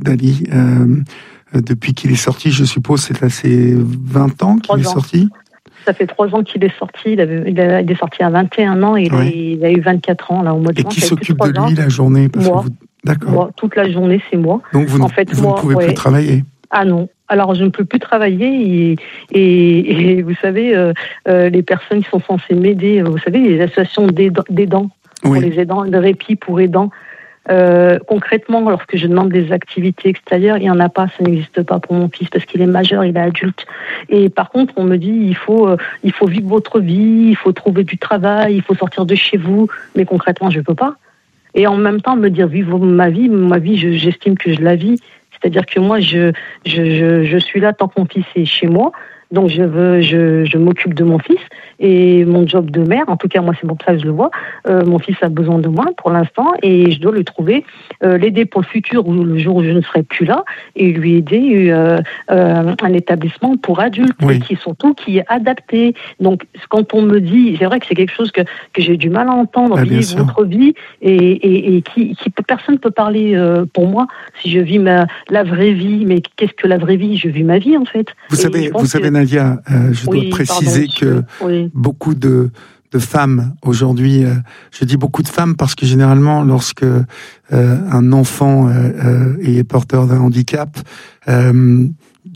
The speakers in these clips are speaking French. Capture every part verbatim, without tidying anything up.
d'Ali euh, depuis qu'il est sorti, je suppose, c'est là, c'est vingt ans qu'il est sorti. Ça fait trois ans qu'il est sorti. Il, avait, il, a, il est sorti à vingt et un ans et il, ouais. a, il a eu vingt-quatre ans là au mois de juin. Et qui s'occupe de lui ans. La journée parce Moi. que vous... D'accord. Moi. Toute la journée, c'est moi. Donc vous, en fait, vous moi, ne pouvez ouais. plus travailler. Ah non. Alors, je ne peux plus travailler et, et, et vous savez, euh, euh, les personnes qui sont censées m'aider, vous savez, les associations d'aidants, oui. pour les aidants, de répit pour aidants. Euh, concrètement, lorsque je demande des activités extérieures, il n'y en a pas, ça n'existe pas pour mon fils parce qu'il est majeur, il est adulte. Et par contre, on me dit il faut, euh, il faut vivre votre vie, il faut trouver du travail, il faut sortir de chez vous. Mais concrètement, je ne peux pas. Et en même temps, me dire vivre ma vie, ma vie, je, j'estime que je la vis. C'est-à-dire que moi, je, je, je, je suis là tant que mon fils est chez moi. Donc, je, veux, je, je m'occupe de mon fils et mon job de mère, en tout cas, moi, c'est pour ça que je le vois. Euh, mon fils a besoin de moi pour l'instant et je dois le trouver, euh, l'aider pour le futur, ou le jour où je ne serai plus là, et lui aider euh, euh, un établissement pour adultes, oui. et qui surtout qui est adapté. Donc, quand on me dit, c'est vrai que c'est quelque chose que, que j'ai du mal à entendre, ah, vivre votre vie, et, et, et qui, qui personne ne peut parler euh, pour moi si je vis ma, la vraie vie. Mais qu'est-ce que la vraie vie ? Je vis ma vie, en fait. Vous et savez, vous savez, que... Nadia, euh, je oui, dois préciser pardon, que oui. beaucoup de, de femmes aujourd'hui, euh, je dis beaucoup de femmes parce que généralement, lorsque euh, un enfant euh, euh, est porteur d'un handicap, euh,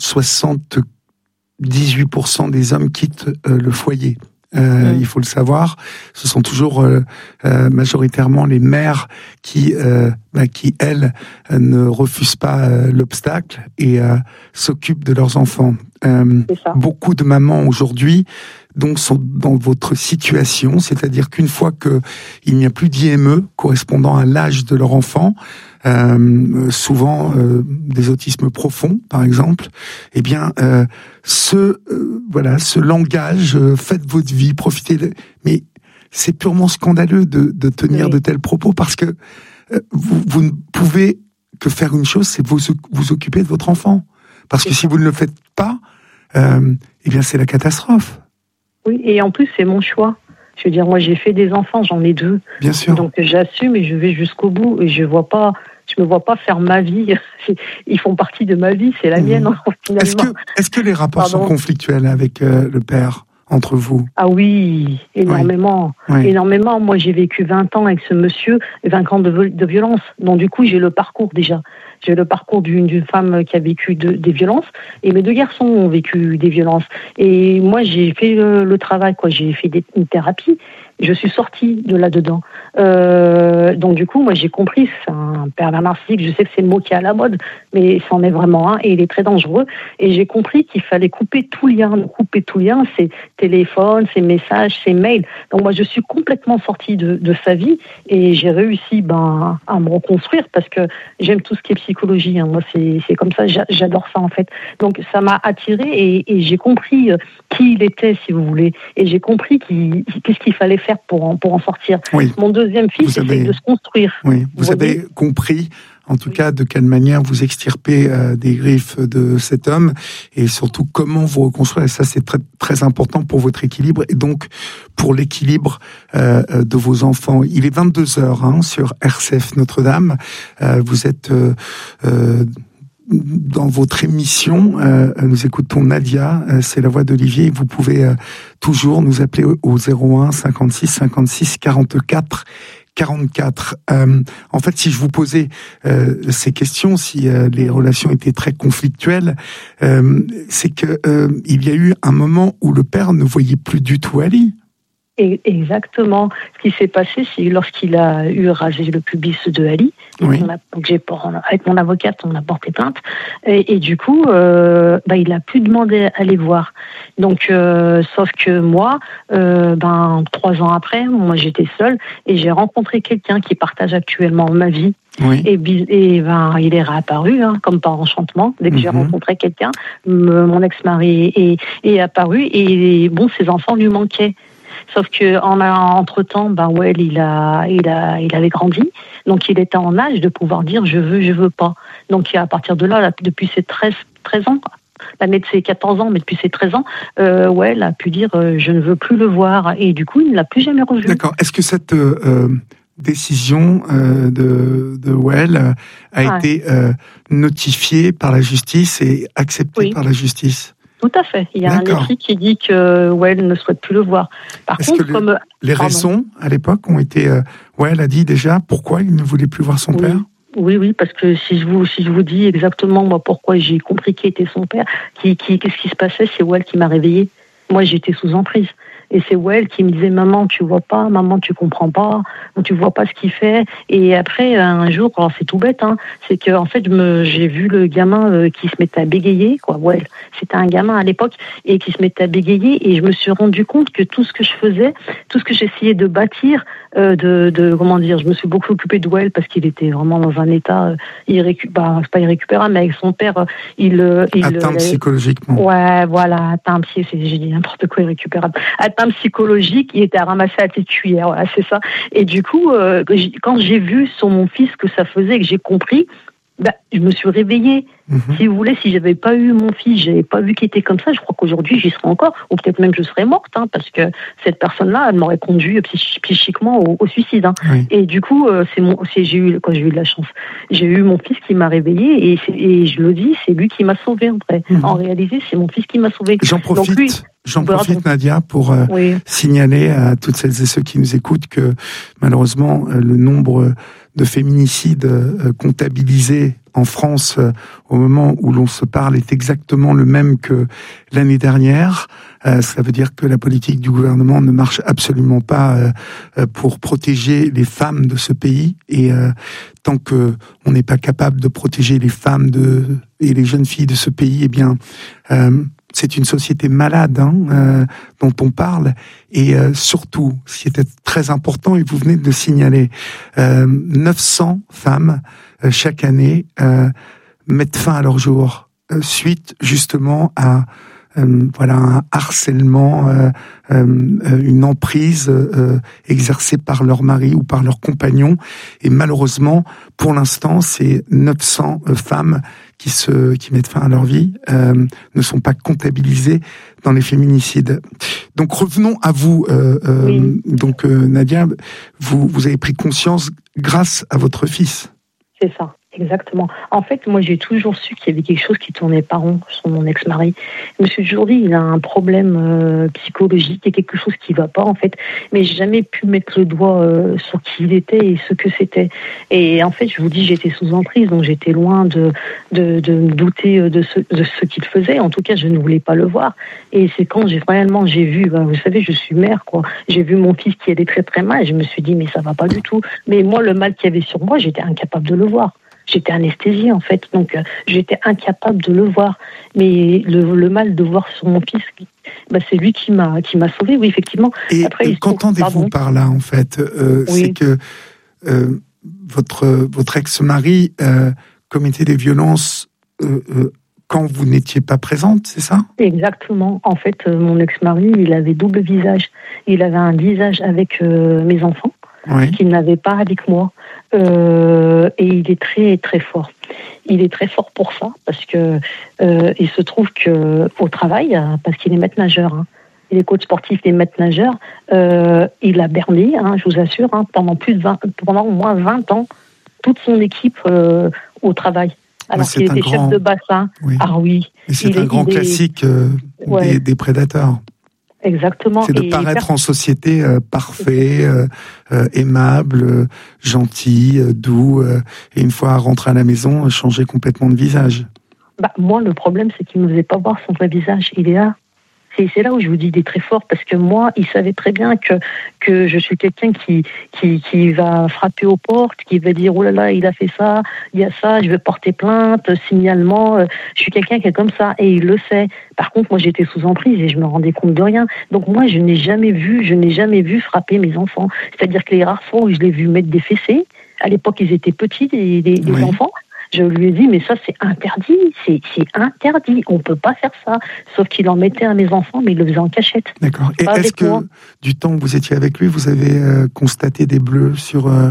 soixante-dix-huit pour cent des hommes quittent euh, le foyer. Euh, mmh. Il faut le savoir, ce sont toujours euh, euh, majoritairement les mères qui, euh, bah, qui elles, euh, ne refusent pas euh, l'obstacle et euh, s'occupent de leurs enfants. Euh, beaucoup de mamans aujourd'hui donc sont dans votre situation, c'est-à-dire qu'une fois que il n'y a plus d'I M E correspondant à l'âge de leur enfant, euh, souvent euh, des autismes profonds, par exemple, eh bien, euh, ce euh, voilà, ce langage, euh, faites votre vie, profitez. De... Mais c'est purement scandaleux de, de tenir oui. de tels propos parce que euh, vous, vous ne pouvez que faire une chose, c'est vous vous occuper de votre enfant. Parce que si vous ne le faites pas, euh, eh bien, c'est la catastrophe. Oui, et en plus, c'est mon choix. Je veux dire, moi, j'ai fait des enfants, j'en ai deux. Bien sûr. Donc, j'assume et je vais jusqu'au bout. Et je vois pas, je me vois pas faire ma vie. Ils font partie de ma vie, c'est la mmh. mienne, finalement. Est-ce que, est-ce que les rapports Pardon. sont conflictuels avec euh, le père, entre vous ? Ah oui, énormément. Oui. Oui. Énormément. Moi, j'ai vécu vingt ans avec ce monsieur, vingt ans de, de violence. Donc, du coup, j'ai le parcours déjà. J'ai le parcours d'une, d'une femme qui a vécu de, des violences, et mes deux garçons ont vécu des violences. Et moi, j'ai fait le, le travail, quoi. J'ai fait des, une thérapie. Je suis sortie de là-dedans. Euh, donc du coup, moi, j'ai compris, c'est un pervers narcissique, je sais que c'est le mot qui est à la mode, mais c'en est vraiment un, et il est très dangereux. Et j'ai compris qu'il fallait couper tout lien, couper tout lien, ses téléphones, ses messages, ses mails. Donc moi, je suis complètement sortie de, de sa vie, et j'ai réussi ben, à me reconstruire, parce que j'aime tout ce qui est psychologie. Hein. Moi, c'est, c'est comme ça, j'adore ça, en fait. Donc ça m'a attirée, et, et j'ai compris qui il était, si vous voulez, et j'ai compris qui, qu'est-ce qu'il fallait faire pour en, pour en sortir. Oui. Mon deuxième fils essaie de se construire. Oui. Vous, vous avez compris, en tout oui. cas, de quelle manière vous extirpez euh, des griffes de cet homme, et surtout comment vous reconstruire. Et ça, c'est très, très important pour votre équilibre, et donc pour l'équilibre euh, de vos enfants. Il est vingt-deux heures hein, sur R C F Notre-Dame. Euh, vous êtes... Euh, euh, dans votre émission, euh, nous écoutons Nadia, euh, c'est la voix d'Olivier. Vous pouvez euh, toujours nous appeler au zéro un cinquante-six cinquante-six quarante-quatre quarante-quatre. Euh, en fait, si je vous posais euh, ces questions, si euh, les relations étaient très conflictuelles, euh, c'est que euh, il y a eu un moment où le père ne voyait plus du tout Ali. Exactement. Ce qui s'est passé, c'est lorsqu'il a eu rasé le pubis de Ali. Oui. On a, donc j'ai, avec mon avocate, on a porté plainte. Et, et du coup, euh, bah, il a plus demandé à les voir. Donc, euh, sauf que moi, euh, ben trois ans après, moi j'étais seule et j'ai rencontré quelqu'un qui partage actuellement ma vie. Oui. Et, et ben, il est réapparu, hein, comme par enchantement. Dès que mm-hmm. j'ai rencontré quelqu'un, me, mon ex-mari est, est apparu et bon, ses enfants lui manquaient. Sauf que en entre-temps, ben ouais, il a, il a, il avait grandi, donc il était en âge de pouvoir dire je veux, je veux pas. Donc à partir de là, là depuis ses treize, treize ans, l'année de ses quatorze ans, mais depuis ses treize ans, euh, ouais, elle a pu dire euh, je ne veux plus le voir, et du coup il ne l'a plus jamais revu. D'accord. Est-ce que cette euh, décision euh, de, de Well a ouais. été euh, notifiée par la justice et acceptée oui. par la justice. Tout à fait. Il y a D'accord. un écrit qui dit que Well ne souhaite plus le voir. Par Est-ce contre, que comme les Pardon. raisons à l'époque ont été euh, Well a dit déjà pourquoi il ne voulait plus voir son oui. père. Oui, oui, parce que si je vous si je vous dis exactement moi pourquoi j'ai compris qui était son père, qui qui qu'est-ce qui se passait, c'est Well qui m'a réveillée. Moi, j'étais sous emprise. Et c'est Well qui me disait « Maman, tu vois pas, maman, tu comprends pas, tu vois pas ce qu'il fait. » Et après, un jour, alors c'est tout bête, hein, c'est que en fait, je me, j'ai vu le gamin euh, qui se mettait à bégayer, quoi. Well, c'était un gamin à l'époque, et qui se mettait à bégayer, et je me suis rendu compte que tout ce que je faisais, tout ce que j'essayais de bâtir, euh, de, de, comment dire, je me suis beaucoup occupée de Well parce qu'il était vraiment dans un état euh, irrécu- bah, c'est pas irrécupérable, mais avec son père, il... il atteint euh, psychologiquement. Ouais, voilà, atteint psy, c'est, j'ai dit n'importe quoi, irrécupérable. Atteint psychologique, il était à ramasser à la petite cuillère, voilà, c'est ça. Et du coup, euh, quand j'ai vu sur mon fils que ça faisait, que j'ai compris, bah, je me suis réveillée. Mm-hmm. Si vous voulez, si j'avais pas eu mon fils, j'avais pas vu qu'il était comme ça, je crois qu'aujourd'hui j'y serais encore, ou peut-être même que je serais morte, hein, parce que cette personne-là, elle m'aurait conduit psych- psychiquement au, au suicide. Hein. Oui. Et du coup, euh, c'est mon, c'est, j'ai eu, quand j'ai eu de la chance, j'ai eu mon fils qui m'a réveillée, et, et je le dis, c'est lui qui m'a sauvée en vrai. Mm-hmm. En réalité, c'est mon fils qui m'a sauvée. J'en profite. Donc, lui, J'en profite, Nadia, pour euh, oui. signaler à toutes celles et ceux qui nous écoutent que malheureusement, euh, le nombre de féminicides euh, comptabilisés en France euh, au moment où l'on se parle est exactement le même que l'année dernière. Euh, ça veut dire que la politique du gouvernement ne marche absolument pas euh, pour protéger les femmes de ce pays. Et euh, tant que on n'est pas capable de protéger les femmes de, et les jeunes filles de ce pays, eh bien... Euh, c'est une société malade hein, euh, dont on parle, et euh, surtout, ce qui était très important, et vous venez de le signaler, euh, neuf cents femmes euh, chaque année euh, mettent fin à leur jour euh, suite justement à euh, voilà un harcèlement, euh, euh, une emprise euh, exercée par leur mari ou par leur compagnon, et malheureusement, pour l'instant, ces neuf cents euh, femmes qui se qui mettent fin à leur vie euh, ne sont pas comptabilisées dans les féminicides. Donc revenons à vous. Euh, euh, oui. Donc euh, Nadia, vous vous avez pris conscience grâce à votre fils. C'est ça. Exactement. En fait, moi, j'ai toujours su qu'il y avait quelque chose qui tournait pas rond sur mon ex-mari. Je me suis toujours dit, il a un problème euh, psychologique, il y a quelque chose qui va pas, en fait. Mais j'ai jamais pu mettre le doigt euh, sur qui il était et ce que c'était. Et en fait, je vous dis, j'étais sous emprise, donc j'étais loin de, de, de me douter de ce, de ce qu'il faisait. En tout cas, je ne voulais pas le voir. Et c'est quand j'ai réellement, j'ai vu, ben, vous savez, je suis mère, quoi. J'ai vu mon fils qui allait très très mal, et je me suis dit, mais ça va pas du tout. Mais moi, le mal qu'il y avait sur moi, j'étais incapable de le voir. J'étais anesthésiée, en fait, donc euh, j'étais incapable de le voir. Mais le, le mal de voir sur mon fils, bah, c'est lui qui m'a, qui m'a sauvée, oui, effectivement. Et, Après, et qu'entendez-vous par là, en fait euh, oui. C'est que euh, votre, votre ex-mari euh, commettait des violences euh, euh, quand vous n'étiez pas présente, c'est ça ? Exactement. En fait, euh, mon ex-mari, il avait double visage. Il avait un visage avec euh, mes enfants, oui. qu'il n'avait pas avec moi. Euh, et il est très très fort. Il est très fort pour ça parce que euh, il se trouve que au travail, parce qu'il est maître nageur, hein, il est coach sportif, il est maître nageur, euh, il a berné, hein, je vous assure, hein, pendant plus de vingt, pendant au moins vingt ans, toute son équipe euh, au travail. Alors qu'il était grand... chef de bassin. Oui. Ah oui. Et c'est il un est, grand classique est... euh, ouais. des, des prédateurs. Exactement. C'est de et paraître per... en société euh, parfait, euh, euh, aimable, euh, gentil, euh, doux, euh, et une fois rentré à la maison, euh, changer complètement de visage. Bah, moi, le problème, c'est qu'il ne me faisait pas voir son vrai visage. Il est là. C'est, c'est là où je vous dis, il est très fort, parce que moi, il savait très bien que, que je suis quelqu'un qui, qui, qui va frapper aux portes, qui va dire, oh là là, il a fait ça, il y a ça, je vais porter plainte, signalement, je suis quelqu'un qui est comme ça, et il le sait. Par contre, moi, j'étais sous emprise et je me rendais compte de rien. Donc moi, je n'ai jamais vu, je n'ai jamais vu frapper mes enfants. C'est-à-dire que les rares fois où je l'ai vu mettre des fessées, à l'époque, ils étaient petits, les, les, les oui. enfants, je lui ai dit, mais ça, c'est interdit, c'est, c'est interdit, on ne peut pas faire ça. Sauf qu'il en mettait à mes enfants, mais il le faisait en cachette. D'accord. Et est-ce que, moi. du temps que vous étiez avec lui, vous avez euh, constaté des bleus sur euh,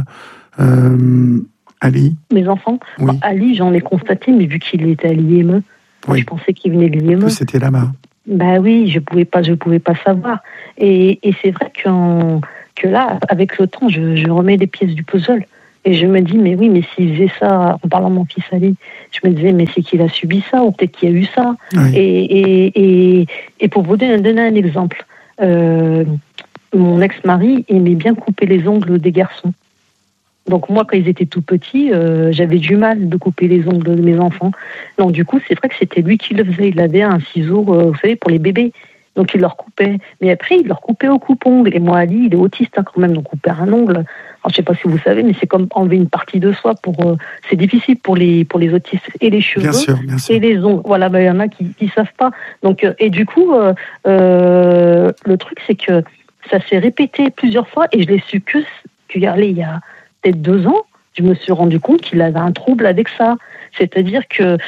euh, Ali ? Mes enfants oui. bah, Ali, j'en ai constaté, mais vu qu'il était à l'I M E, oui. je pensais qu'il venait de l'I M E. Que c'était là-bas. Bah oui, je ne pouvais pas, je pouvais pas savoir. Et, et c'est vrai qu'en... que là, avec le temps, je, je remets des pièces du puzzle. Et je me dis, mais oui, mais s'il faisait ça, en parlant de mon fils Ali, je me disais, mais c'est qu'il a subi ça, ou peut-être qu'il y a eu ça. Oui. Et, et, et, et pour vous donner, donner un exemple, euh, mon ex-mari aimait bien couper les ongles des garçons. Donc moi, quand ils étaient tout petits, euh, j'avais du mal de couper les ongles de mes enfants. Donc du coup, c'est vrai que c'était lui qui le faisait. Il avait un ciseau, euh, vous savez, pour les bébés. Donc il leur coupait. Mais après, il leur coupait au coupe-ongle. Et moi, Ali, il est autiste hein, quand même, donc couper un ongle... Alors, je ne sais pas si vous savez, mais c'est comme enlever une partie de soi. Pour, euh, c'est difficile pour les, pour les autistes et les cheveux bien sûr, bien sûr. et les ongles. Voilà, ben, il y en a qui ne savent pas. Donc, euh, et du coup, euh, euh, le truc, c'est que ça s'est répété plusieurs fois et je l'ai su que, que allez, il y a peut-être deux ans, je me suis rendu compte qu'il avait un trouble avec ça. C'est-à-dire que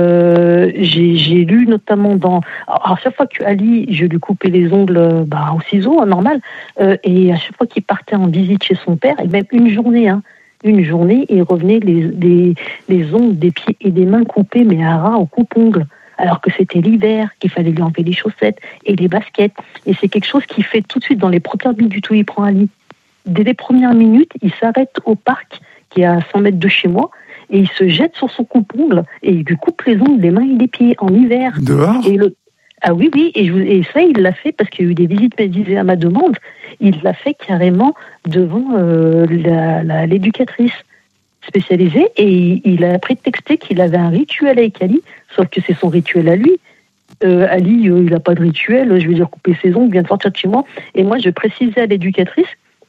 euh, j'ai, j'ai lu notamment dans... Alors, à chaque fois que Ali, je lui coupais les ongles bah, au ciseau, hein, normal, euh, et à chaque fois qu'il partait en visite chez son père, et même une journée, hein, une journée, il revenait les, les, les ongles des pieds et des mains coupés, mais à ras au coupe-ongles. Alors que c'était l'hiver, qu'il fallait lui enlever les chaussettes et les baskets. Et c'est quelque chose qu'il fait tout de suite dans les premières minutes où il prend Ali. Dès les premières minutes, il s'arrête au parc, qui est à cent mètres de chez moi, et il se jette sur son coupe-ongle et il lui coupe les ongles des mains et des pieds en hiver. Dehors ? Et le... Ah oui, oui, et, je... et ça, il l'a fait parce qu'il y a eu des visites médicales à ma demande. Il l'a fait carrément devant euh, la, la, l'éducatrice spécialisée et il, il a prétexté qu'il avait un rituel avec Ali, sauf que c'est son rituel à lui. Euh, Ali, euh, il n'a pas de rituel, je vais dire couper ses ongles, vient de sortir de chez moi. Et moi, je précisais à l'éducatrice,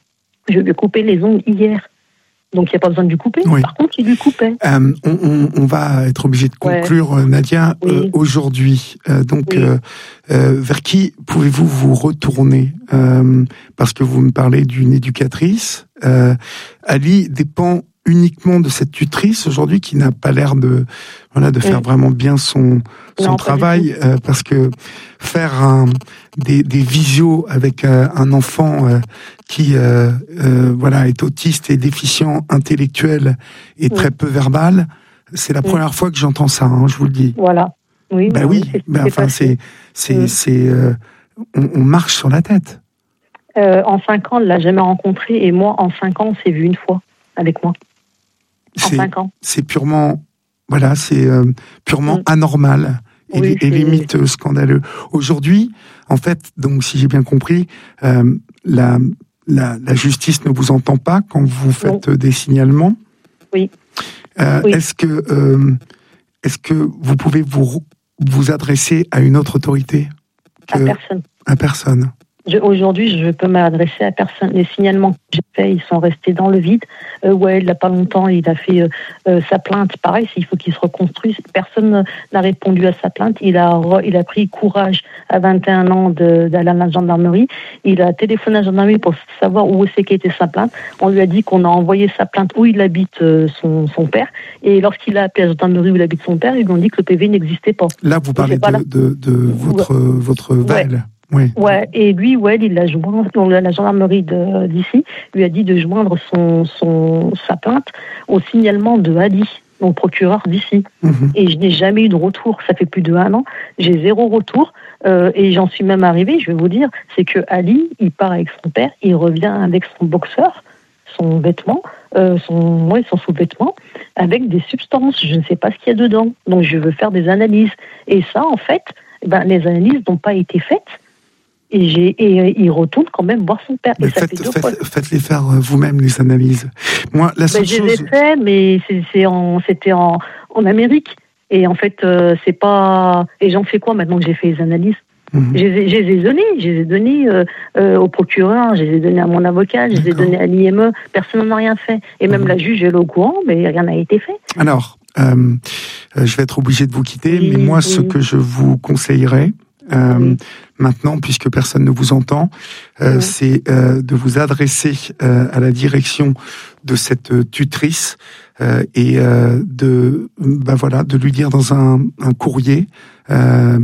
je lui ai coupé les ongles hier. Donc, il n'y a pas besoin de lui couper. Oui. Par contre, il lui coupait. Euh, on, on, on va être obligé de conclure, ouais. Nadia, oui. euh, aujourd'hui. Euh, donc, oui. euh, euh, vers qui pouvez-vous vous retourner euh, parce que vous me parlez d'une éducatrice. Euh, Ali dépend uniquement de cette tutrice aujourd'hui qui n'a pas l'air de voilà de faire oui. vraiment bien son son non, travail euh, parce que faire un, des des visios avec euh, un enfant euh, qui euh, euh, voilà est autiste et déficient intellectuel et oui. très peu verbal, c'est la oui. première fois que j'entends ça, hein, je vous le dis. Voilà. Oui. Ben oui. oui. Ben enfin c'est c'est oui. c'est euh, on, on marche sur la tête. Euh, en cinq ans, elle l'a jamais rencontré et moi en cinq ans, on s'est vu une fois avec moi. C'est, c'est purement, voilà, c'est euh, purement mmh. anormal et, oui, et limite euh, scandaleux. Aujourd'hui, en fait, donc si j'ai bien compris, euh, la, la, la justice ne vous entend pas quand vous faites non. des signalements. Oui. Euh, oui. Est-ce que, euh, est-ce que vous pouvez vous vous adresser à une autre autorité que, à personne. À personne. Je, aujourd'hui, je peux m'adresser à personne. Les signalements que j'ai faits, ils sont restés dans le vide. Euh, ouais, il n'y a pas longtemps, il a fait euh, euh, sa plainte. Pareil, il faut qu'il se reconstruise. Personne n'a répondu à sa plainte. Il a, il a pris courage à vingt et un ans de, d'aller à la gendarmerie. Il a téléphoné à la gendarmerie pour savoir où c'est qu'était sa plainte. On lui a dit qu'on a envoyé sa plainte où il habite euh, son, son père. Et lorsqu'il a appelé la gendarmerie où il habite son père, ils lui ont dit que le P V n'existait pas. Là, vous parlez de, de, de votre, ouais. votre Val. Ouais. Oui. Ouais, et lui, ouais, il l'a joint, la gendarmerie de, d'ici lui a dit de joindre son, son, sa plainte au signalement de Ali, mon procureur d'ici. Mmh. Et je n'ai jamais eu de retour. Ça fait plus de un an. J'ai zéro retour. Euh, et j'en suis même arrivée, je vais vous dire, c'est que Ali, il part avec son père, il revient avec son boxeur, son vêtement, euh, son, ouais, son sous-vêtement, avec des substances. Je ne sais pas ce qu'il y a dedans. Donc, je veux faire des analyses. Et ça, en fait, ben, les analyses n'ont pas été faites. Et, j'ai, et il retourne quand même voir son père. Mais et ça faites, fait deux faites, fois. Faites-les faire vous-même, les analyses. Moi, la seule ben, chose... Je les ai fait, mais c'est, c'est en, c'était en, en Amérique. Et en fait, euh, c'est pas... Et j'en fais quoi maintenant que j'ai fait les analyses? Mmh. Je, les, je les ai données. Je les ai données euh, euh, au procureur, je les ai données à mon avocat, je D'accord. les ai données à l'I M E. Personne n'en a rien fait. Et même mmh. la juge, elle est au courant, mais rien n'a été fait. Alors, euh, je vais être obligé de vous quitter, oui, mais moi, oui. ce que je vous conseillerais, Euh, oui. maintenant, puisque personne ne vous entend, euh, oui. c'est euh, de vous adresser euh, à la direction de cette tutrice euh, et euh, de, ben voilà, de lui dire dans un, un courrier euh,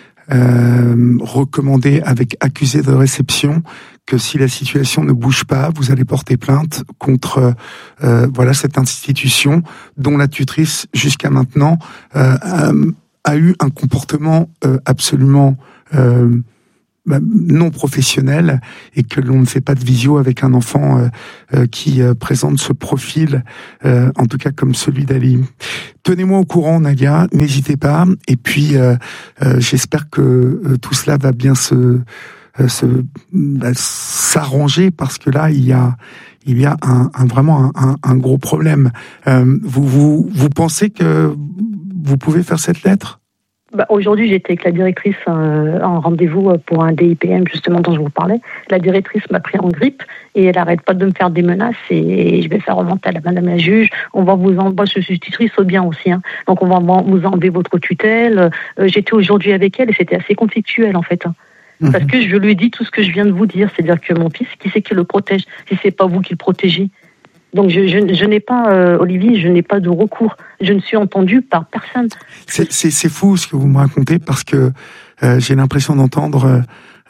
euh, recommandé avec accusé de réception que si la situation ne bouge pas, vous allez porter plainte contre euh, voilà cette institution dont la tutrice jusqu'à maintenant euh, a, a eu un comportement euh, absolument euh, bah, non professionnel et que l'on ne fait pas de visio avec un enfant euh, euh, qui euh, présente ce profil, euh, en tout cas comme celui d'Ali. Tenez-moi au courant, Nadia, n'hésitez pas. Et puis, euh, euh, j'espère que euh, tout cela va bien se, euh, se bah, s'arranger parce que là, il y a, il y a un, un vraiment un, un gros problème. Euh, vous, vous, vous pensez que vous pouvez faire cette lettre ? Bah, aujourd'hui, j'étais avec la directrice euh, en rendez-vous pour un D I P M, justement, dont je vous parlais. La directrice m'a pris en grippe et elle n'arrête pas de me faire des menaces et je vais faire remonter à la madame la juge. On va vous en... Moi, je suis tutrice au bien aussi, hein. Donc on va vous enlever votre tutelle. Euh, j'étais aujourd'hui avec elle et c'était assez conflictuel, en fait. Hein. Mmh. Parce que je lui ai dit tout ce que je viens de vous dire. C'est-à-dire que mon fils, qui c'est qui le protège si c'est pas vous qui le protégez? Donc je, je, je n'ai pas, euh, Olivier, je n'ai pas de recours. Je ne suis entendue par personne. C'est, c'est, c'est fou ce que vous me racontez parce que euh, j'ai l'impression d'entendre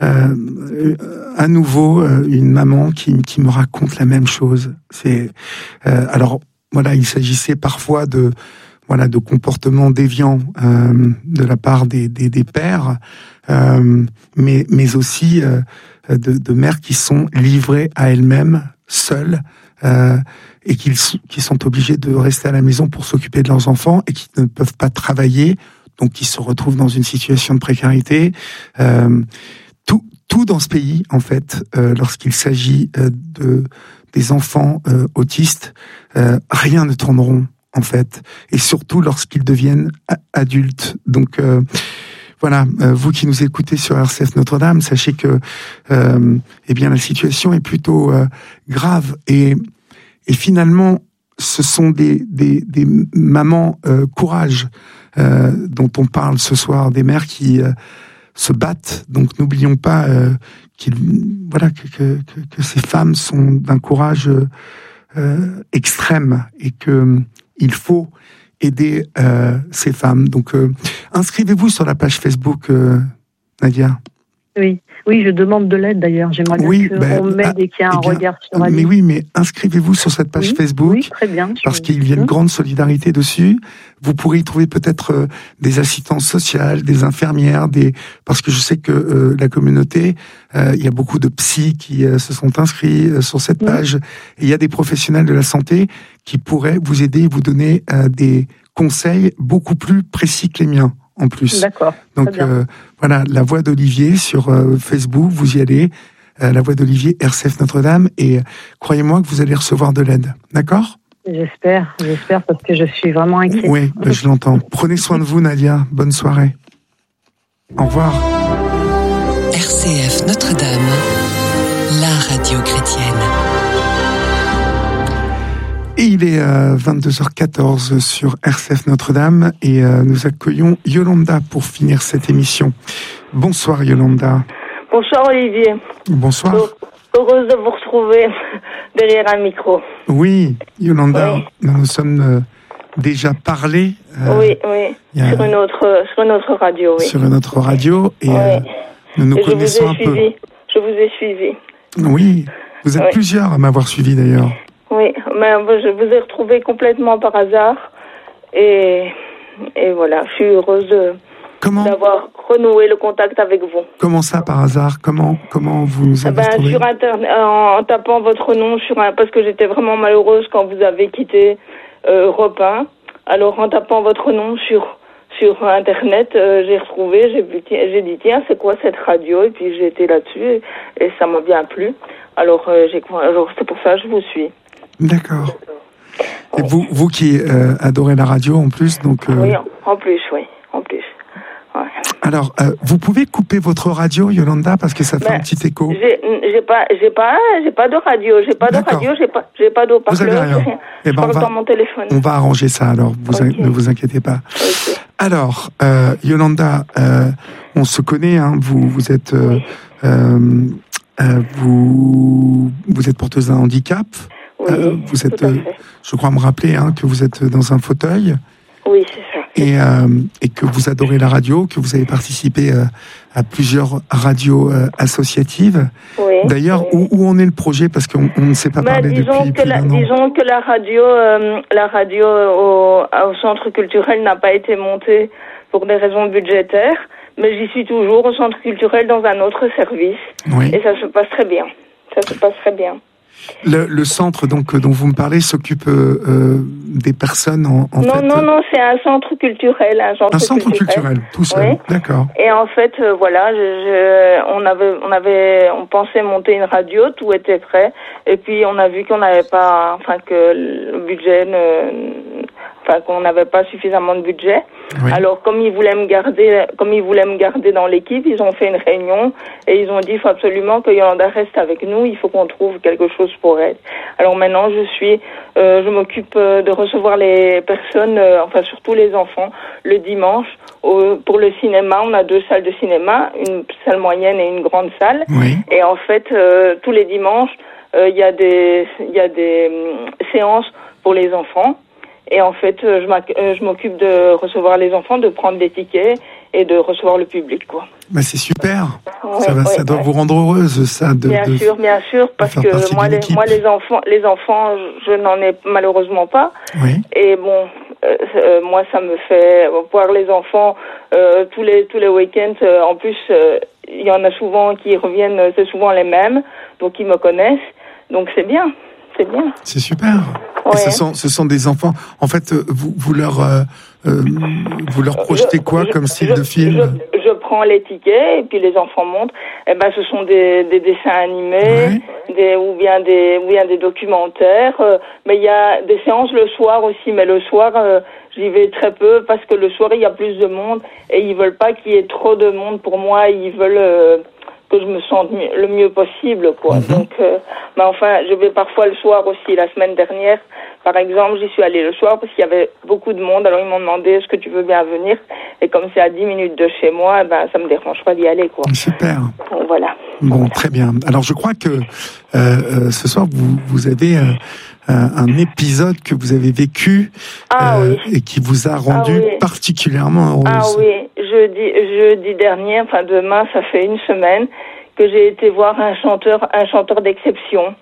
euh, à nouveau euh, une maman qui, qui me raconte la même chose. C'est euh, alors voilà, il s'agissait parfois de voilà de comportements déviants euh, de la part des, des, des pères, euh, mais mais aussi euh, de, de mères qui sont livrées à elles-mêmes, seules. Euh, et qu'ils qui sont obligés de rester à la maison pour s'occuper de leurs enfants et qui ne peuvent pas travailler, donc qui se retrouvent dans une situation de précarité. Euh, tout, tout dans ce pays, en fait, euh, lorsqu'il s'agit euh, de des enfants euh, autistes, euh, rien ne tourne rond, en fait, et surtout lorsqu'ils deviennent a- adultes. Donc euh, Voilà, euh, vous qui nous écoutez sur R C F Notre-Dame, sachez que euh, eh bien la situation est plutôt euh, grave et et finalement ce sont des des, des mamans euh, courage euh, dont on parle ce soir, des mères qui euh, se battent. Donc n'oublions pas euh, qu'il voilà que, que que ces femmes sont d'un courage euh, extrême et que il faut aider euh, ces femmes. Donc, euh, inscrivez-vous sur la page Facebook, euh, Nadia. Oui, oui, je demande de l'aide d'ailleurs. J'aimerais bien oui, qu'on ben, m'aide et qu'il y ait un eh bien, regard sur Ali. Mais oui, mais inscrivez-vous sur cette page oui, Facebook. Oui, très bien. Parce je... qu'il y a une grande solidarité dessus. Vous pourrez y trouver peut-être euh, des assistantes sociales, des infirmières, des parce que je sais que euh, la communauté, euh, il y a beaucoup de psys qui euh, se sont inscrits euh, sur cette page. Oui. Et il y a des professionnels de la santé qui pourraient vous aider, vous donner euh, des conseils beaucoup plus précis que les miens. En plus. D'accord. Donc euh, voilà, la voix d'Olivier sur euh, Facebook, vous y allez, euh, la voix d'Olivier R C F Notre-Dame, et euh, croyez-moi que vous allez recevoir de l'aide, d'accord ? J'espère, j'espère parce que je suis vraiment inquiète. Oui, ben, je l'entends. Prenez soin de vous, Nadia. Bonne soirée. Au revoir. R C F Notre-Dame, la radio chrétienne. Et il est euh, vingt-deux heures quatorze sur R C F Notre-Dame et euh, nous accueillons Yolanda pour finir cette émission. Bonsoir Yolanda. Bonsoir Olivier. Bonsoir. Heureuse de vous retrouver derrière un micro. Oui, Yolanda, oui. nous nous sommes euh, déjà parlé. Euh, oui, oui, a... sur, une autre, sur une autre radio. Oui. Sur une autre radio et oui. euh, nous nous et connaissons un suivi. peu. Je vous ai suivi. Oui, vous êtes oui. plusieurs à m'avoir suivi d'ailleurs. Oui, mais je vous ai retrouvé complètement par hasard et, et voilà, je suis heureuse de, comment, d'avoir renoué le contact avec vous. Comment ça par hasard ? Comment comment vous nous avez ben, retrouvé ? Sur internet, en, en tapant votre nom sur un, parce que j'étais vraiment malheureuse quand vous avez quitté euh, Europe un. Alors en tapant votre nom sur sur internet, euh, j'ai retrouvé, j'ai, j'ai dit tiens c'est quoi cette radio ? Et puis j'ai été là-dessus et, et ça m'a bien plu. Alors euh, j'ai alors c'est pour ça que je vous suis. D'accord. Et vous, vous qui euh, adorez la radio en plus, donc. Euh... Oui, en plus, oui, en plus. Ouais. Alors, euh, vous pouvez couper votre radio, Yolanda, parce que ça fait ben, un petit écho. J'ai, j'ai pas, j'ai pas, j'ai pas de radio, j'ai pas D'accord. de radio, j'ai pas, j'ai pas d'eau-parleur. Vous avez rien. rien. Eh ben, je parle dans mon téléphone. On va arranger ça. Alors, vous okay. in, ne vous inquiétez pas. Okay. Alors, euh, Yolanda, euh, on se connaît. Hein, vous, vous êtes, euh, oui. euh, vous, vous êtes porteuse d'un handicap. Oui, euh, vous êtes, euh, je crois me rappeler hein, que vous êtes dans un fauteuil. Oui, c'est ça. Et, euh, et que vous adorez la radio, que vous avez participé euh, à plusieurs radios euh, associatives. Oui. D'ailleurs, oui. où, où en est le projet ? Parce qu'on on ne s'est pas bah, parlé disons depuis, que depuis la, un an. Disons que la radio, euh, la radio au, au centre culturel n'a pas été montée pour des raisons budgétaires. mais j'y suis toujours au centre culturel dans un autre service. Oui. Et ça se passe très bien. Ça se passe très bien. Le, le centre donc dont vous me parlez s'occupe euh, des personnes en, en non, fait. Non, non, non, c'est un centre culturel, un centre, un centre culturel, culturel tout seul. Oui. D'accord. Et en fait, euh, voilà, je, je, on avait, on avait, on pensait monter une radio, tout était prêt, et puis on a vu qu'on n'avait pas, enfin que le budget ne, enfin qu'on n'avait pas suffisamment de budget. Oui. Alors comme ils voulaient me garder, comme ils voulaient me garder dans l'équipe, ils ont fait une réunion et ils ont dit il faut absolument que Yolanda reste avec nous, il faut qu'on trouve quelque chose pour elle. Alors maintenant je suis, euh, je m'occupe de recevoir les personnes, euh, enfin surtout les enfants, le dimanche. Au, pour le cinéma, on a deux salles de cinéma, une salle moyenne et une grande salle. Oui. Et en fait euh, tous les dimanches il euh, y a des, il y a des euh, séances pour les enfants. Et en fait, je, je m'occupe de recevoir les enfants, de prendre les tickets et de recevoir le public, quoi. Bah c'est super. Ouais, ça va, ouais, ça doit ouais. vous rendre heureuse, ça. De, bien de, sûr, bien sûr, parce que moi, les, moi, les enfants, les enfants, je n'en ai malheureusement pas. Oui. Et bon, euh, moi, ça me fait voir les enfants euh, tous les tous les week-ends. Euh, en plus, il euh, y en a souvent qui reviennent, c'est souvent les mêmes, donc ils me connaissent. Donc c'est bien. C'est bien. C'est super. Ouais. Et ce sont, ce sont des enfants. En fait, vous, vous leur, euh, euh, vous leur projetez je, quoi je, comme style je, de film? je, je prends les tickets et puis les enfants montent. Eh ben, ce sont des, des dessins animés, ouais. des, ou bien des, ou bien des documentaires. Euh, mais il y a des séances le soir aussi. Mais le soir, euh, j'y vais très peu parce que le soir il y a plus de monde et ils veulent pas qu'il y ait trop de monde. Pour moi, ils veulent. Euh, que je me sente le mieux possible, quoi. Mm-hmm. Donc, euh, mais enfin, je vais parfois le soir aussi. La semaine dernière, par exemple, j'y suis allée le soir parce qu'il y avait beaucoup de monde. Alors, ils m'ont demandé est-ce que tu veux bien venir. Et comme c'est à dix minutes de chez moi, ben, ça me dérange pas d'y aller, quoi. Super. Donc, voilà. Bon, voilà. Très bien. Alors, je crois que euh, euh, ce soir, vous, vous avez euh, un épisode que vous avez vécu ah, euh, oui. et qui vous a rendu ah, oui. particulièrement heureuse. Ah oui, jeudi, jeudi dernier, enfin demain, ça fait une semaine que j'ai été voir un chanteur, un chanteur d'exception.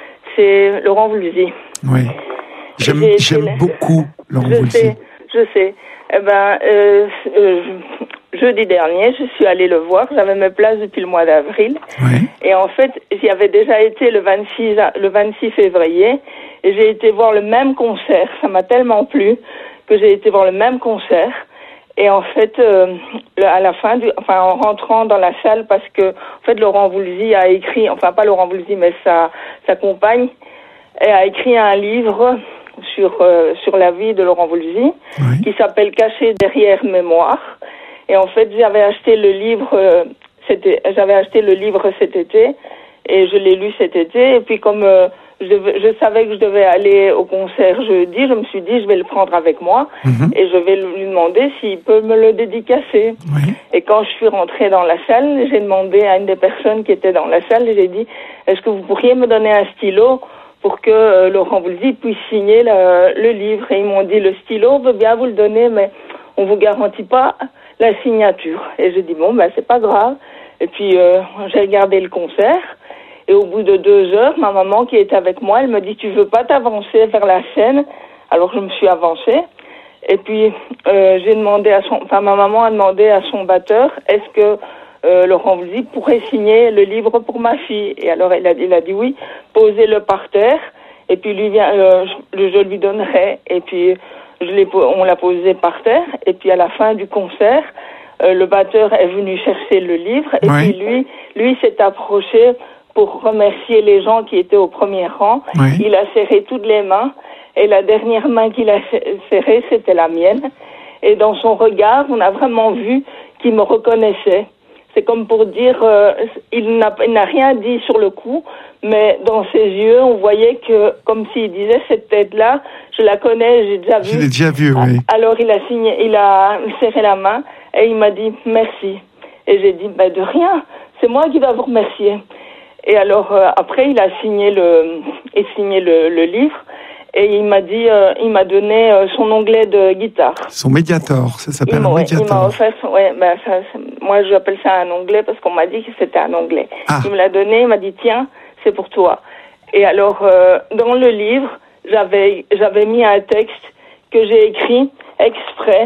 C'est Laurent Voulzy. Oui. J'aime, j'aime été... beaucoup Laurent je Voulzy. Sais, je sais. Eh ben, euh, euh, jeudi dernier, je suis allée le voir. J'avais mes places depuis le mois d'avril. Oui. Et en fait, j'y avais déjà été le vingt-six, le vingt-six février. Et j'ai été voir le même concert. Ça m'a tellement plu que j'ai été voir le même concert. Et en fait, euh, à la fin, du, enfin en rentrant dans la salle, parce que en fait Laurent Voulzy a écrit, enfin pas Laurent Voulzy, mais sa sa compagne, elle a écrit un livre sur euh, sur la vie de Laurent Voulzy, oui. qui s'appelle Caché derrière mémoire. Et en fait, j'avais acheté le livre, euh, c'était, j'avais acheté le livre cet été, et je l'ai lu cet été. Et puis comme euh, Je, devais, je savais que je devais aller au concert jeudi. Je me suis dit, je vais le prendre avec moi mm-hmm. et je vais lui demander s'il peut me le dédicacer. Oui. Et quand je suis rentrée dans la salle, j'ai demandé à une des personnes qui était dans la salle, et j'ai dit, est-ce que vous pourriez me donner un stylo pour que euh, Laurent Voulzy puisse signer le, le livre? Et ils m'ont dit, le stylo, on veut bien vous le donner, mais on vous garantit pas la signature. Et j'ai dit, bon, ben c'est pas grave. Et puis, euh, j'ai regardé le concert. Et au bout de deux heures, ma maman qui était avec moi, elle me dit, tu veux pas t'avancer vers la scène? Alors je me suis avancée. Et puis euh, j'ai demandé à son, enfin ma maman a demandé à son batteur, est-ce que euh, Laurent Voulzy pourrait signer le livre pour ma fille? Et alors il a, il a dit oui, posez-le par terre. Et puis lui vient, euh, je, je lui donnerai. Et puis je l'ai, on l'a posé par terre. Et puis à la fin du concert, euh, le batteur est venu chercher le livre. Et oui. puis lui, lui s'est approché pour remercier les gens qui étaient au premier rang. Oui. Il a serré toutes les mains, et la dernière main qu'il a serrée, c'était la mienne. Et dans son regard, on a vraiment vu qu'il me reconnaissait. C'est comme pour dire, euh, il, n'a, il n'a rien dit sur le coup, mais dans ses yeux, on voyait que, comme s'il disait, cette tête-là, je la connais, j'ai déjà vu. Je l'ai déjà vu, oui. Alors il a signé, il a serré la main, et il m'a dit merci. Et j'ai dit, ben de rien, c'est moi qui dois vous remercier. Et alors euh, après il a signé le il signé le, le livre et il m'a dit euh, il m'a donné euh, son onglet de guitare. Son Mediator, ça s'appelle il un Mediator. Il m'a offert son, ouais ben ça, moi j'appelle ça un onglet parce qu'on m'a dit que c'était un onglet. Ah. Il me l'a donné, il m'a dit tiens, c'est pour toi. Et alors euh, dans le livre, j'avais j'avais mis un texte que j'ai écrit exprès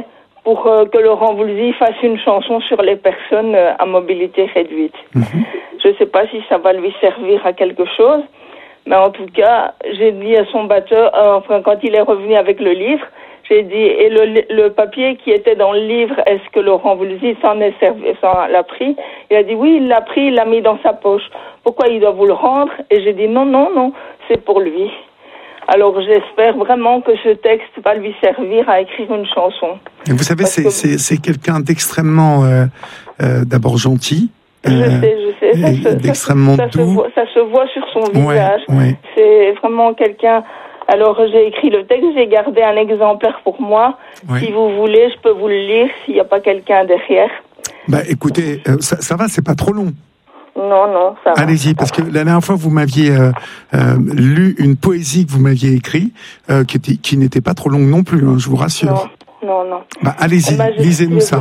pour euh, que Laurent Voulzy fasse une chanson sur les personnes euh, à mobilité réduite. Mmh. Je ne sais pas si ça va lui servir à quelque chose, mais en tout cas, j'ai dit à son batteur, euh, enfin quand il est revenu avec le livre, j'ai dit, et le, le papier qui était dans le livre, est-ce que Laurent Voulzy s'en est servi, s'en l'a pris? Il a dit oui, il l'a pris, il l'a mis dans sa poche. Pourquoi il doit vous le rendre? Et j'ai dit non, non, non, c'est pour lui. Alors j'espère vraiment que ce texte va lui servir à écrire une chanson. Et vous savez, c'est, que... c'est, c'est quelqu'un d'extrêmement, euh, euh, d'abord gentil. Je euh, sais, je sais. Ça se, d'extrêmement ça, ça doux. Se voit, ça se voit sur son ouais, visage. Ouais. C'est vraiment quelqu'un... Alors j'ai écrit le texte, j'ai gardé un exemplaire pour moi. Ouais. Si vous voulez, je peux vous le lire s'il n'y a pas quelqu'un derrière. Bah écoutez, euh, ça, ça va, c'est pas trop long. Non, non, ça va. Allez-y, parce que la dernière fois, vous m'aviez euh, euh, lu une poésie que vous m'aviez écrite, euh, qui, était, qui n'était pas trop longue non plus, hein, je vous rassure. Non, non, non. Bah, allez-y, bah, lisez-nous ça.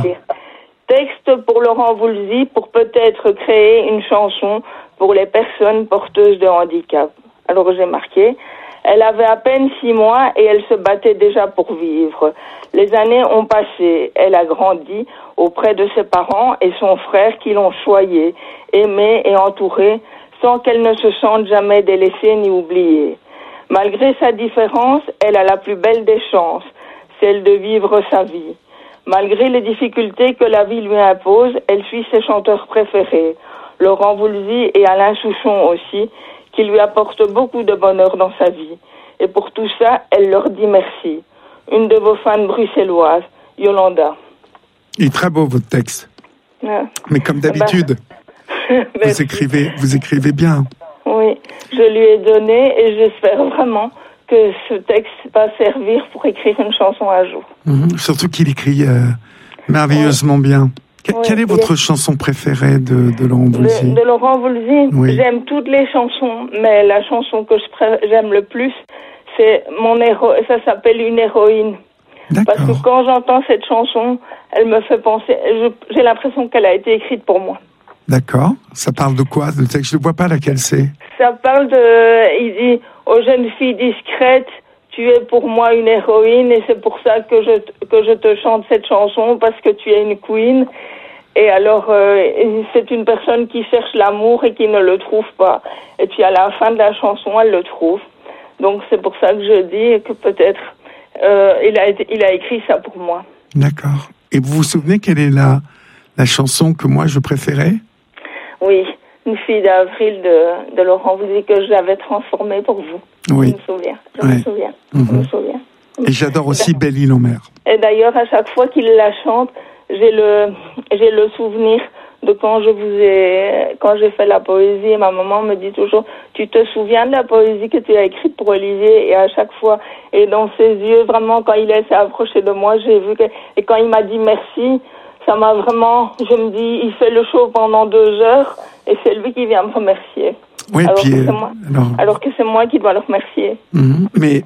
Texte pour Laurent Voulzy pour peut-être créer une chanson pour les personnes porteuses de handicap. Alors j'ai marqué, elle avait à peine six mois et elle se battait déjà pour vivre. Les années ont passé, elle a grandi auprès de ses parents et son frère qui l'ont choyée, aimée et entourée, sans qu'elle ne se sente jamais délaissée ni oubliée. Malgré sa différence, elle a la plus belle des chances, celle de vivre sa vie. Malgré les difficultés que la vie lui impose, elle suit ses chanteurs préférés, Laurent Voulzy et Alain Souchon aussi, qui lui apportent beaucoup de bonheur dans sa vie. Et pour tout ça, elle leur dit merci. Une de vos fans bruxelloises, Yolanda. Il est très beau votre texte. Ouais. Mais comme d'habitude, ben, vous écrivez, vous écrivez bien. Oui, je lui ai donné et j'espère vraiment que ce texte va servir pour écrire une chanson un jour. Mmh, surtout qu'il écrit euh, merveilleusement ouais. bien. Que, ouais, quelle est votre est... chanson préférée de, de Laurent Voulzy? De, de Laurent Voulzy, oui. J'aime toutes les chansons, mais la chanson que je pré... j'aime le plus, c'est mon héros. Ça s'appelle Une héroïne. D'accord. Parce que quand j'entends cette chanson, elle me fait penser. Je, j'ai l'impression qu'elle a été écrite pour moi. D'accord. Ça parle de quoi? Le texte, je ne vois pas laquelle c'est. Ça parle de. Il dit aux jeunes filles discrètes, tu es pour moi une héroïne et c'est pour ça que je que je te chante cette chanson parce que tu es une queen. Et alors, euh, c'est une personne qui cherche l'amour et qui ne le trouve pas. Et puis à la fin de la chanson, elle le trouve. Donc c'est pour ça que je dis que peut-être euh, il a été, il a écrit ça pour moi. D'accord. Et vous vous souvenez quelle est la la chanson que moi je préférais? Oui, Une fille d'avril de, de Laurent Voulzy que j'avais transformée pour vous. Oui. Je me souviens. Je ouais. me souviens. Mm-hmm. Je me souviens. Et j'adore aussi et Belle Île en mer. Et d'ailleurs, à chaque fois qu'il la chante, j'ai le j'ai le souvenir de quand je vous ai quand j'ai fait la poésie. Et ma maman me dit toujours, tu te souviens de la poésie que tu as écrite pour Olivier? Et à chaque fois, et dans ses yeux, vraiment, quand il s'est approché de moi, j'ai vu que et quand il m'a dit merci, ça m'a vraiment, je me dis, il fait le show pendant deux heures et c'est lui qui vient me remercier. Oui, alors, puis, que euh, c'est moi, alors... alors que c'est moi qui dois le remercier. Mmh, mais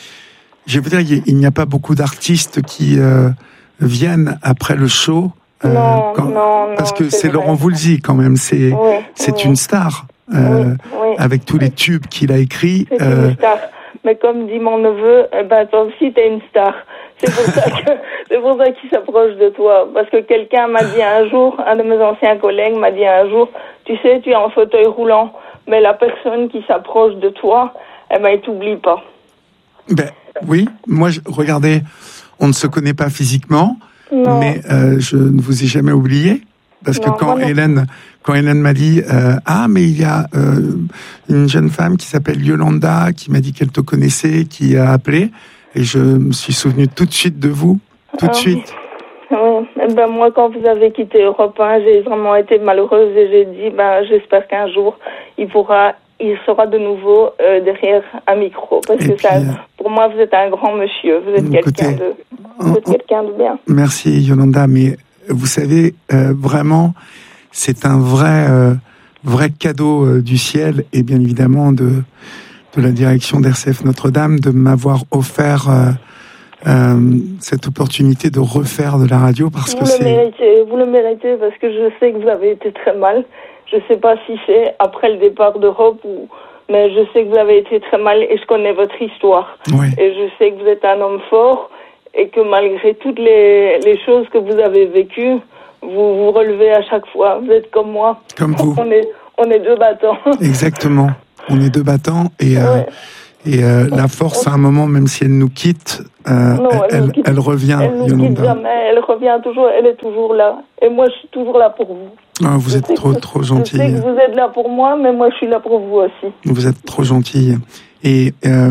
je veux dire, il n'y a pas beaucoup d'artistes qui euh, viennent après le show. Euh, non, quand, non, parce non, que c'est, c'est Laurent Voulzy quand même, c'est oui, c'est oui. une star euh, oui, oui. avec tous les tubes qu'il a écrits. C'est euh... une star. Mais comme dit mon neveu, eh ben toi aussi t'es une star. C'est pour ça que c'est pour ça qu'il s'approche de toi. Parce que quelqu'un m'a dit un jour, un de mes anciens collègues m'a dit un jour, tu sais, tu es en fauteuil roulant, mais la personne qui s'approche de toi, eh ben il t'oublie pas. Ben oui, moi je, regardez, on ne se connaît pas physiquement, non. mais euh, je ne vous ai jamais oublié. Parce que non, quand non. Hélène, quand Hélène m'a dit euh, ah mais il y a euh, une jeune femme qui s'appelle Yolanda qui m'a dit qu'elle te connaissait, qui a appelé, et je me suis souvenu tout de suite de vous, tout de ah, suite. Oui. Ben moi quand vous avez quitté Europe un, j'ai vraiment été malheureuse et j'ai dit ben j'espère qu'un jour il pourra, il sera de nouveau euh, derrière un micro parce et que puis, ça, pour moi vous êtes un grand monsieur, vous êtes écoutez, quelqu'un de, vous êtes quelqu'un de bien. Merci Yolanda, mais vous savez, euh, vraiment, c'est un vrai, euh, vrai cadeau euh, du ciel et bien évidemment de, de la direction d'R C F Notre-Dame de m'avoir offert euh, euh, cette opportunité de refaire de la radio parce vous que le c'est... Méritez, vous le méritez parce que je sais que vous avez été très mal. Je ne sais pas si c'est après le départ d'Europe ou... Mais je sais que vous avez été très mal et je connais votre histoire. Oui. Et je sais que vous êtes un homme fort. et que malgré toutes les, les choses que vous avez vécues, vous vous relevez à chaque fois. Vous êtes comme moi. Comme vous. On est, on est deux battants. Exactement. On est deux battants et, euh, ouais. et euh, la force, à un moment, même si elle nous quitte, euh, non, elle, elle, elle, quitte, elle revient. Elle ne nous quitte jamais. Elle revient toujours. Elle est toujours là. Et moi, je suis toujours là pour vous. Ah, vous je êtes trop, que, trop gentille. Je sais que vous êtes là pour moi, mais moi, je suis là pour vous aussi. Vous êtes trop gentille. Et, euh,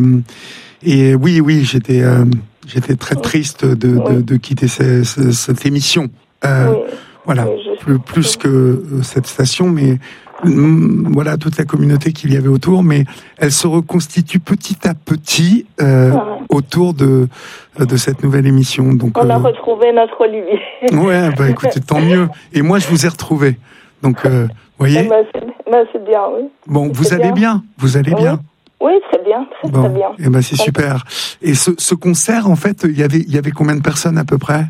et oui, oui, j'étais, euh, j'étais très triste de, de, oui. de quitter ces, ces, cette émission. Euh, oui. Voilà, oui, plus, plus que cette station, mais voilà toute la communauté qu'il y avait autour, mais elle se reconstitue petit à petit euh, ouais. autour de de cette nouvelle émission. Donc on euh, a retrouvé notre Olivier. Ouais, bah écoutez, tant mieux. Et moi, je vous ai retrouvé. Donc, euh, voyez. Eh ben, c'est, ben, c'est bien, oui. Bon, c'est vous allez bien, bien vous allez oui. bien. Oui, très bien, très, bon. très bien. Et ben c'est super. Et ce, ce concert, en fait, il y avait il y avait combien de personnes à peu près?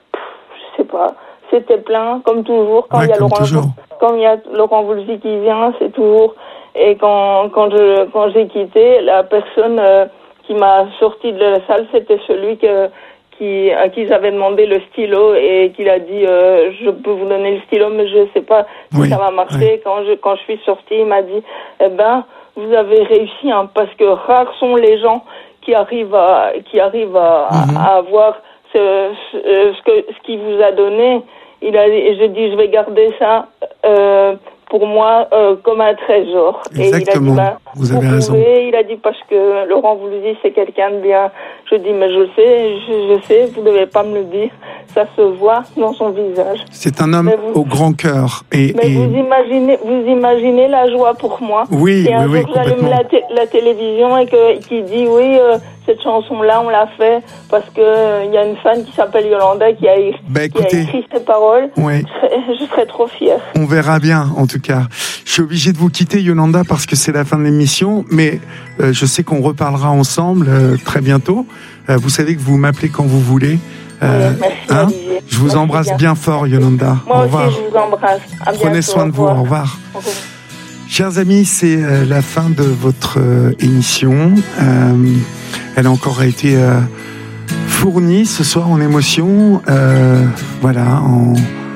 Je sais pas. C'était plein, comme toujours. Quand ouais, il y a Laurent, toujours. quand il y a Laurent Voulzy qui vient, c'est toujours. Et quand quand je quand j'ai quitté, la personne euh, qui m'a sorti de la salle, c'était celui que qui à qui j'avais demandé le stylo et qu'il a dit euh, je peux vous donner le stylo, mais je sais pas si oui, ça va marcher. Oui. Quand je quand je suis sortie, il m'a dit eh ben vous avez réussi, hein, parce que rares sont les gens qui arrivent à qui arrivent à, mm-hmm. à avoir ce ce, ce que ce qu'il vous a donné. Il a, je dis, je vais garder ça euh, pour moi euh, comme un trésor. Exactement. Et il a dit, bah, vous avez vous raison. Pouvez, il a dit parce que Laurent Voulzy c'est quelqu'un de bien. Je dis, mais je le sais, je, je sais, vous devez pas me le dire. Ça se voit dans son visage. C'est un homme vous, au grand cœur. Et, mais et... vous imaginez, vous imaginez la joie pour moi. Oui, et un oui, jour oui, j'allume la, t- la télévision et que qui dit oui. Euh, cette chanson-là, on l'a fait parce que il euh, y a une fan qui s'appelle Yolanda qui a, bah, qui a écrit ces paroles. Oui. Je, serais, je serais trop fière. On verra bien, en tout cas. Je suis obligé de vous quitter, Yolanda, parce que c'est la fin de l'émission, mais euh, je sais qu'on reparlera ensemble euh, très bientôt. Euh, vous savez que vous m'appelez quand vous voulez. Euh, oui, merci, hein Olivier. Je vous merci embrasse bien. bien fort, Yolanda. Moi au aussi, revoir. je vous embrasse. À Prenez bientôt. soin de vous. Au revoir. Au revoir. Chers amis, c'est euh, la fin de votre euh, émission. Euh, elle a encore été euh, fournie ce soir en émotion. Euh, voilà, en,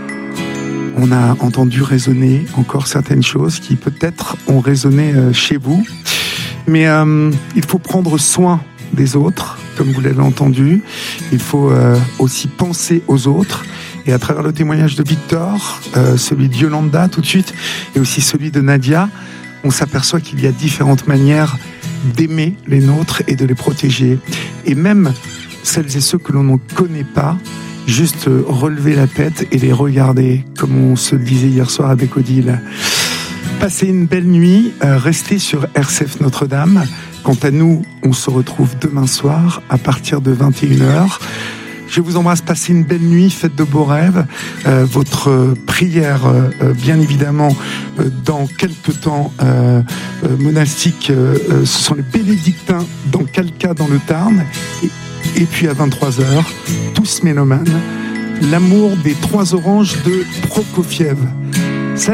on a entendu résonner encore certaines choses qui peut-être ont résonné euh, chez vous. Mais euh, il faut prendre soin des autres, comme vous l'avez entendu. Il faut euh, aussi penser aux autres. Et à travers le témoignage de Victor, euh, celui de Yolanda tout de suite, et aussi celui de Nadia, on s'aperçoit qu'il y a différentes manières d'aimer les nôtres et de les protéger. Et même celles et ceux que l'on ne connaît pas, juste relever la tête et les regarder, comme on se le disait hier soir avec Odile. Passez une belle nuit, euh, restez sur R C F Notre-Dame. Quant à nous, on se retrouve demain soir à partir de vingt et une heures. Je vous embrasse, passez une belle nuit, faites de beaux rêves. Euh, votre euh, prière, euh, bien évidemment, euh, dans quelques temps euh, euh, monastique, euh, euh, ce sont les bénédictins dans Calca, dans le Tarn. Et, et puis à vingt-trois heures, tous mélomanes, l'amour des trois oranges de Prokofiev.